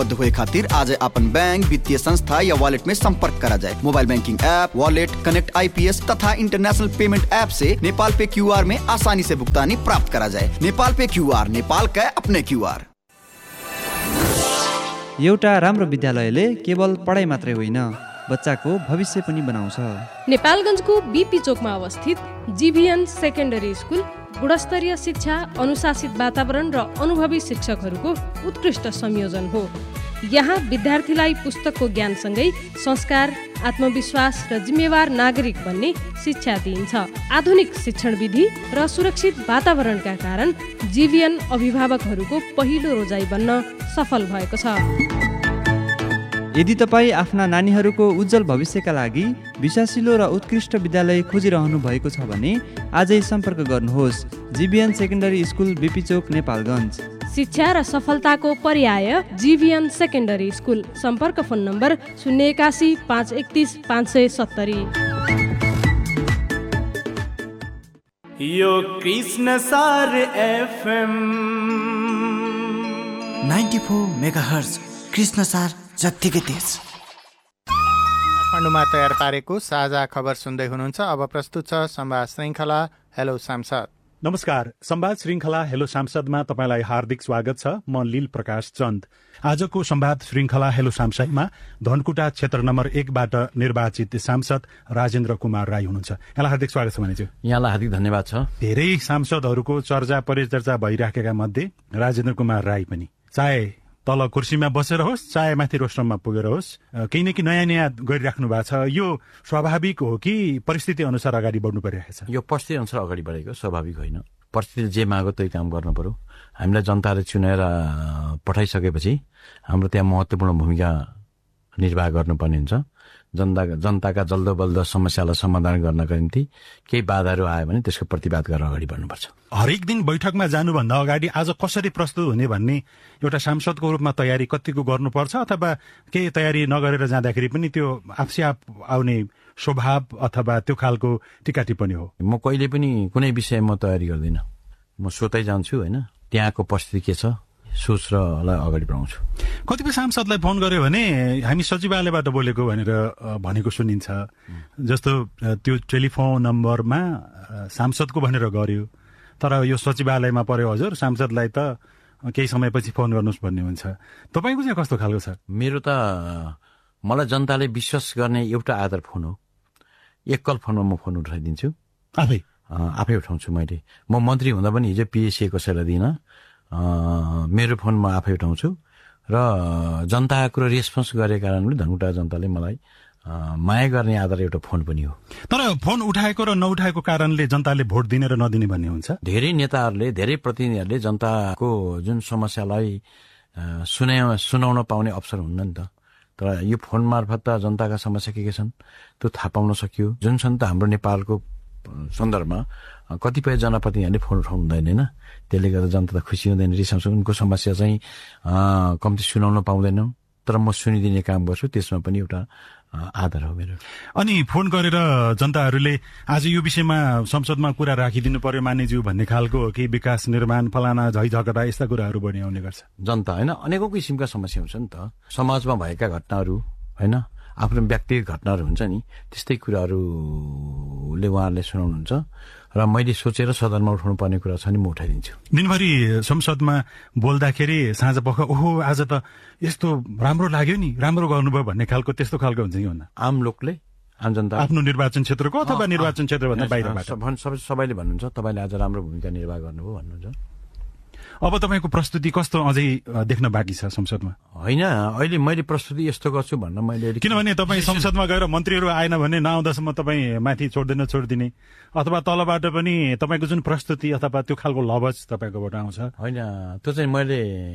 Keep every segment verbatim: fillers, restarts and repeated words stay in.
हुए खातिर आज अपन बैंक, वित्तीय संस्था या वॉलेट में संपर्क करा जाए। Mobile banking app, wallet, connect IPS तथा इंटरनेशनल पेमेंट ऐप से नेपाल पे क्यूआर में आसानी से भुगतानी प्राप्त करा जाए। नेपाल पे क्यूआर, नेपाल का अपने क्यूआर। एउटा राम्रो विद्यालयले केवल पढाइ मात्रै होइन, बच्चाको भविष्य पनि बनाउँछ। नेपालगञ्जको बीपी चोकमा अवस्थित जीभीएन सेकेन्डरी स्कुल गुणस्तरीय शिक्षा, अनुशासित वातावरण र अनुभवी शिक्षकहरूको उत्कृष्ट संयोजन हो। यहाँ विद्यार्थीलाई पुस्तकको ज्ञानसँगै संस्कार, आत्मविश्वास र जिम्मेवार नागरिक बन्ने शिक्षा दिइन्छ। आधुनिक शिक्षण विधि र सुरक्षित वातावरणका कारण जीभीएन अभिभावकहरूको पहिलो रोजाइ बन्न सफल भएको छ। यदि तपाईँ आफ्ना नानीहरूको उज्जवल भविष्यका लागि विश्वासिलो र उत्कृष्ट विद्यालय खोजिरहनु भएको छ भने आजै सम्पर्क गर्नुहोस्। जीभीएन सेकेन्डरी स्कुल, बीपी चोक, नेपालगञ्ज। शिक्षा र सफलताको पर्याय जीभीएन सेकेन्डरी स्कुल। सम्पर्क फोन नम्बर शून्य एकासी पाँच एकतिस पाँच सय सत्तरी। यो कृष्ण सार FM ninety four megahertz Krishna सार जत्तिकै तेज। काठमाडौँमा तयार पारेको साझा खबर सुन्दै हुनुहुन्छ। अब प्रस्तुत छ संवाद श्रृङ्खला हेलो सांसद। नमस्कार, संवाद श्रृङ्खला हेलो सांसदमा तपाईँलाई हार्दिक स्वागत छ। म लील प्रकाश चन्द। आजको संवाद श्रृङ्खला हेलो सांसदमा धनकुटा क्षेत्र नम्बर एकबाट निर्वाचित सांसद राजेन्द्र कुमार राई हुनुहुन्छ। यहाँलाई हार्दिक स्वागत छ भनेछु। यहाँलाई हार्दिक धन्यवाद छ। धेरै सांसदहरूको चर्चा परिचर्चा भइराखेका मध्ये राजेन्द्र कुमार राई पनि, चाहे तल कुर्सीमा बसेर होस् चाहे माथि रोस्टरमा पुगेर होस्, केही न केही नयाँ नयाँ गरिराख्नु भएको छ। यो स्वाभाविक हो कि परिस्थिति अनुसार अगाडि बढ्नु परिरहेको छ? यो परिस्थिति अनुसार अगाडि बढेको स्वाभाविक होइन। परिस्थितिले जे माग्यो त्यही काम गर्नु पर्यो। हामीलाई जनताले चुनेर पठाइसकेपछि हाम्रो त्यहाँ महत्त्वपूर्ण भूमिका निर्वाह गर्नुपर्ने हुन्छ। जनता जनताका जल्दो बल्दो समस्यालाई समाधान गर्नका निम्ति केही बाधाहरू आयो भने त्यसको प्रतिवाद गरेर अगाडि बढ्नुपर्छ। हरेक दिन बैठकमा जानुभन्दा अगाडि आज कसरी प्रस्तुत हुने भन्ने एउटा सांसदको रूपमा तयारी कतिको गर्नुपर्छ, अथवा केही तयारी नगरेर जाँदाखेरि पनि त्यो आफसे आफ आउने स्वभाव अथवा त्यो खालको टिका टिप्पणी हो? म कहिले पनि कुनै विषयमा तयारी गर्दिनँ। म सोतै जान्छु, होइन, त्यहाँको परिस्थिति के छ सोचलाई अगाडि बढाउँछु। कतिपय सांसदलाई फोन गर्यो भने हामी सचिवालयबाट बोलेको भनेर भनेको सुनिन्छ। जस्तो त्यो टेलिफोन नम्बरमा सांसदको भनेर गर्यो, तर यो सचिवालयमा पर्यो हजुर, सांसदलाई त केही समयपछि फोन गर्नुहोस् भन्ने हुन्छ। तपाईँको चाहिँ कस्तो खालको छ? मेरो त मलाई जनताले विश्वास गर्ने एउटा आधार फोन हो। एकल फोनमा म फोन उठाइदिन्छु, आफै आफै उठाउँछु। मैले म मन्त्री हुँदा पनि हिजो पिएससी कसैलाई दिइनँ, मेरो फोनमा आफै उठाउँछु र जनताको रेस्पोन्स गरेको कारणले धनकुटा जनताले मलाई माया गर्ने आधार एउटा फोन पनि हो। तर फोन उठाएको र नउठाएको कारणले जनताले भोट दिने र नदिने भन्ने हुन्छ। धेरै नेताहरूले, धेरै प्रतिनिधिहरूले जनताको जुन समस्यालाई सुना सुनाउन पाउने अवसर हुन्न नि त। तर यो फोन मार्फत त जनताका समस्या के के छन् त्यो थाहा पाउन सकियो। जुन छन् त हाम्रो नेपालको सन्दर्भमा कतिपय जनप्रतिनिधिहरूले फोन उठाउनु हुँदैन, होइन, त्यसले गर्दा जनता त खुसी हुँदैन, रिसाउँछ। उनको समस्या चाहिँ कम्ती सुनाउन पाउँदैनौँ, तर म सुनिदिने काम गर्छु, त्यसमा पनि एउटा आधार हो मेरो। अनि फोन गरेर जनताहरूले आज यो विषयमा संसदमा कुरा राखिदिनु पर्यो मान्यज्यू भन्ने खालको कि विकास निर्माण फलाना झै झगडा यस्ता कुराहरू बढी आउने गर्छ? जनता, होइन, अनेकौँ किसिमका समस्या हुन्छ नि त। समाजमा भएका घटनाहरू, होइन, आफ्नो व्यक्तिगत घटनाहरू हुन्छ नि, त्यस्तै कुराहरूले उहाँहरूले सुनाउनुहुन्छ र मैले सोचेर सदनमा उठाउनु पर्ने कुरा छ नि म उठाइदिन्छु। दिनभरि संसदमा बोल्दाखेरि साँझ पख ओहो आज त यस्तो राम्रो लाग्यो नि, राम्रो गर्नुभयो भन्ने खालको त्यस्तो खालको हुन्छ कि भन्दा आम लोकले, आम जनता, आफ्नो निर्वाचन क्षेत्रको अथवा निर्वाचन क्षेत्रभन्दा बाहिरबाट सबै सबैले भन्नुहुन्छ तपाईँले आज राम्रो भूमिका निर्वाह गर्नुभयो भन्नुहुन्छ। अब तपाईँको प्रस्तुति कस्तो अझै देख्न बाँकी छ संसदमा? होइन, अहिले मैले प्रस्तुति यस्तो गर्छु भन्न मैले, किनभने तपाईँ संसदमा गएर मन्त्रीहरू आएन भने नआउँदासम्म तपाईँ माथि छोड्दैन छोडिदिने, अथवा तलबाट पनि तपाईँको जुन प्रस्तुति अथवा त्यो खालको लवज तपाईँकोबाट आउँछ? होइन, त्यो चाहिँ मैले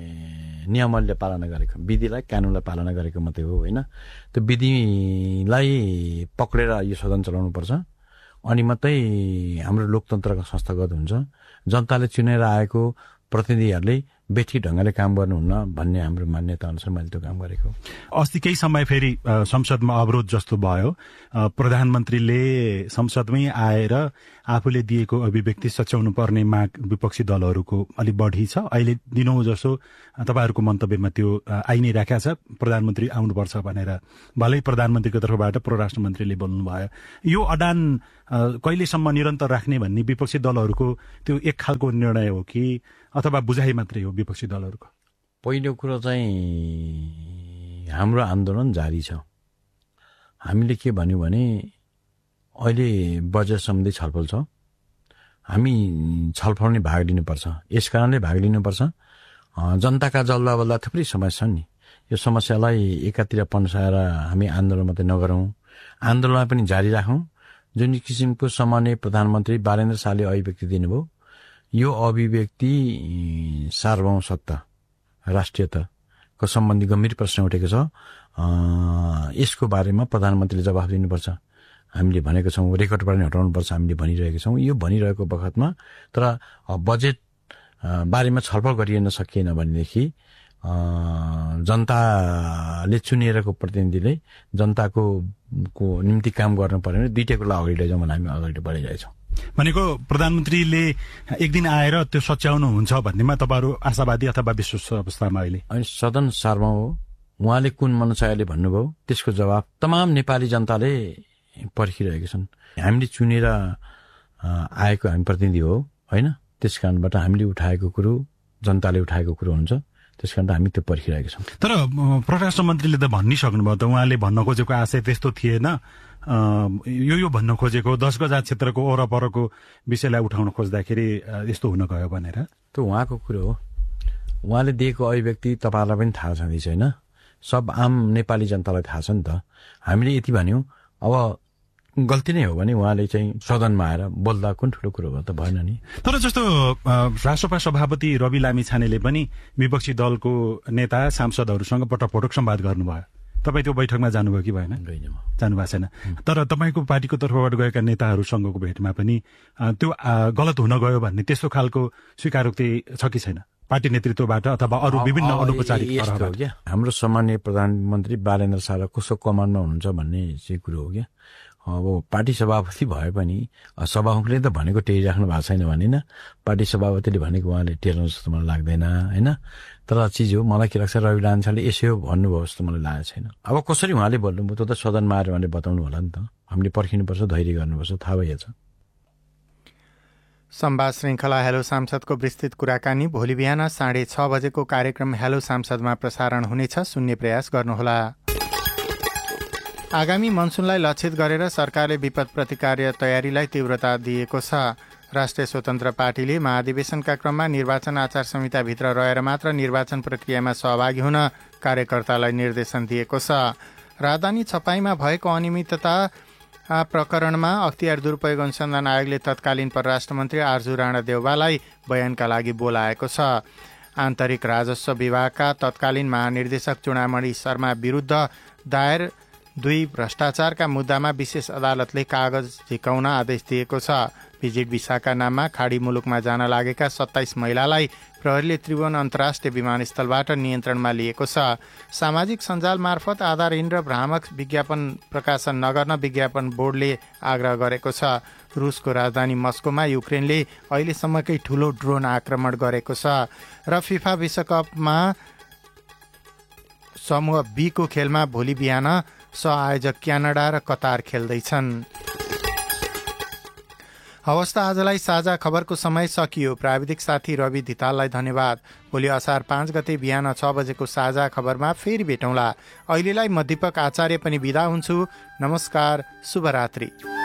नियमले पालना गरेको, विधिलाई कानुनलाई पालना गरेको मात्रै हो, होइन। त्यो विधिलाई पक्रेर यो सदन चलाउनुपर्छ, अनि मात्रै हाम्रो लोकतन्त्रका संस्थागत हुन्छ। जनताले चुनेर आएको प्रतिनिधिहरूले व्यक्ति ढङ्गले काम गर्नुहुन्न भन्ने हाम्रो मान्यता अनुसार मैले त्यो काम गरेको। अस्ति केही समय फेरि संसदमा अवरोध जस्तो भयो, प्रधानमन्त्रीले संसदमै आएर आफूले दिएको अभिव्यक्ति सच्याउनु पर्ने माग विपक्षी दलहरूको अलिक बढी छ। अहिले दिनौँ जसो तपाईँहरूको मन्तव्यमा त्यो आइ नै राखेको छ, प्रधानमन्त्री आउनुपर्छ भनेर। भलै प्रधानमन्त्रीको तर्फबाट परराष्ट्र मन्त्रीले बोल्नुभयो। यो अडान कहिलेसम्म निरन्तर राख्ने भन्ने विपक्षी दलहरूको त्यो एक खालको निर्णय हो कि अथवा बुझाइ मात्रै हो विपक्षी दलहरूको? पहिलो कुरो चाहिँ हाम्रो आन्दोलन जारी छ। हामीले के भन्यौँ भने अहिले बजेट सम्बन्धी छलफल छ, हामी छलफलमा भाग लिनुपर्छ। यस कारणले भाग लिनुपर्छ, जनताका जल्दा बल्दा थुप्रै समस्या छन् नि, यो समस्यालाई एकातिर पन्साएर हामी आन्दोलन मात्रै नगरौँ, आन्दोलन पनि जारी राखौँ। जुन किसिमको सामान्य प्रधानमन्त्री बालेन्द्र शाहले अभिव्यक्ति दिनुभयो, यो अभिव्यक्ति सार्वभौम सत्ता राष्ट्रियताको सम्बन्धी गम्भीर प्रश्न उठेको छ। यसको बारेमा प्रधानमन्त्रीले जवाफ दिनुपर्छ। हामीले भनेको छौँ, रेकर्डबाट नै हटाउनुपर्छ हामीले भनिरहेका छौँ। यो भनिरहेको बखतमा तर बजेट बारेमा छलफल गरिएन सकिएन भनेदेखि जनताले चुनिएको प्रतिनिधिले जनताको को निम्ति काम गर्नु पर्यो भने दुईटैको लागि अगाडि लैजाउँ भने हामी अगाडि बढिरहेछौँ। भनेको प्रधानमन्त्रीले एक दिन आएर त्यो सच्याउनु हुन्छ भन्नेमा तपाईँहरू आशावादी अथवा विश्वास अवस्थामा? अहिले अनि सदन सार्वभौम हो, उहाँले कुन मनसायले भन्नुभयो त्यसको जवाब तमाम नेपाली जनताले पर्खिरहेका छन्। हामीले चुनेर आएको हामी प्रतिनिधि हो होइन, त्यस कारणबाट हामीले उठाएको कुरो जनताले उठाएको कुरो हुन्छ, त्यस कारण हामी त्यो पर्खिरहेका छौँ। तर परराष्ट्र मन्त्रीले त भनिसक्नुभयो त, उहाँले भन्न खोजेको आशय त्यस्तो थिएन, यो यो भन्न खोजेको दस गजा क्षेत्रको वरपरको विषयलाई उठाउन खोज्दाखेरि यस्तो हुन गयो भनेर। त्यो उहाँको कुरो हो, उहाँले दिएको अभिव्यक्ति तपाईँहरूलाई पनि थाहा छँदैछ होइन, सब आम नेपाली जनतालाई थाहा छ नि त। हामीले यति भन्यौँ, अब गल्ती नै हो भने उहाँले चाहिँ सदनमा आएर बोल्दा कुन ठुलो कुरो भयो त, भएन नि। तर जस्तो राष्ट्रसभा सभापति रवि लामिछानेले पनि विपक्षी दलको नेता सांसदहरूसँग पटकपटक संवाद गर्नुभयो। तपाईँ त्यो बैठकमा जानुभयो कि भएन? जानु भएको छैन। तर तपाईँको पार्टीको तर्फबाट गएका नेताहरूसँगको भेटमा पनि त्यो गलत हुन गयो भन्ने त्यस्तो खालको स्वीकारोक्ति छ कि छैन पार्टी नेतृत्वबाट अथवा अरू विभिन्न अनौपचारिक? हाम्रो सामान्य प्रधानमन्त्री बालेन्द्र शाह कसो कमान्डमा हुनुहुन्छ भन्ने चाहिँ कुरो हो क्या। अब पार्टी सभापति भए पनि सभामुखले त भनेको टेरिराख्नु भएको छैन भने न, पार्टी सभापतिले भनेको उहाँले टेर्नु जस्तो मलाई लाग्दैन होइन। तर चिज हो, मलाई के लाग्छ रवि लामिछानेले यसो भन्नुभयो जस्तो मलाई लागेको छैन। अब कसरी उहाँले भन्नुभयो त्यो त सदनमा आएर उहाँले बताउनु होला नि त, हामीले पर्खिनुपर्छ, धैर्य गर्नुपर्छ, थाहा भइहाल्छ। संवाद श्रृङ्खला हेलो सांसदको विस्तृत कुराकानी भोलि बिहान साढे छ बजेको कार्यक्रम हेलो सांसदमा प्रसारण हुनेछ, सुन्ने प्रयास गर्नुहोला। आगामी मनसुनलाई लक्षित गरेर सरकारले विपद प्रतिकार तयारीलाई तीव्रता दिएको छ। राष्ट्रिय स्वतन्त्र पार्टीले महाधिवेशनका क्रममा निर्वाचन आचार संहिताभित्र रहेर मात्र निर्वाचन प्रक्रियामा सहभागी हुन कार्यकर्तालाई निर्देशन दिएको छ। राजधानी छपाईमा भएको अनियमितता प्रकरणमा अख्तियार दुरुपयोग अनुसन्धान आयोगले तत्कालीन परराष्ट्र मन्त्री आर्जु राणा देउवालाई बयानका लागि बोलाएको छ। आन्तरिक राजस्व विभागका तत्कालीन महानिर्देशक चुडामणि शर्मा विरुद्ध दायर दुई भ्रष्टाचारका मुद्दामा विशेष अदालतले कागज झिकाउन आदेश दिएको छ। भिजिट भिसाका नाममा खाडी मुलुकमा जान लागेका सत्ताइस महिलालाई प्रहरीले त्रिभुवन अन्तर्राष्ट्रिय विमानस्थलबाट नियन्त्रणमा लिएको छ। सामाजिक सञ्जाल मार्फत आधारहीन र भ्रामक विज्ञापन प्रकाशन नगर्न विज्ञापन बोर्डले आग्रह गरेको छ। रुसको राजधानी मस्कोमा युक्रेनले अहिलेसम्मकै ठूलो ड्रोन आक्रमण गरेको छ। र फिफा विश्वकपमा समूह बी को खेलमा भोलि बिहान सहआयोजक क्यानाडा र कतार खेल्दैछन्। हवस् त आजलाई साझा खबरको समय सकियो। प्राविधिक साथी रवि धिताललाई धन्यवाद। भोलि असार पाँच गते बिहान छ बजेको साझा खबरमा फेरि भेटौँला। अहिलेलाई म दीपक आचार्य पनि बिदा हुन्छु। नमस्कार, शुभरात्रि।